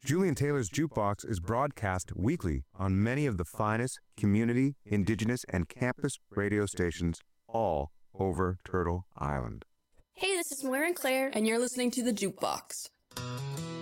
Julian Taylor's Jukebox is broadcast weekly on many of the finest community, indigenous, and campus radio stations all over Turtle Island. Hey, this is Moira and Claire, and you're listening to The Jukebox.